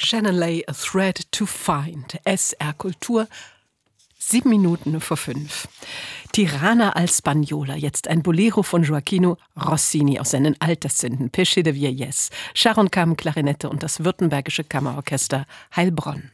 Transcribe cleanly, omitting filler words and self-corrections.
Shannon Lay, A Thread to Find. SR Kultur, 7 Minuten vor 5. Tirana al Spagnola, jetzt ein Bolero von Gioachino Rossini aus seinen Alterssünden, Péché de Vieillesse. Sharon Kam, Klarinette und das Württembergische Kammerorchester Heilbronn.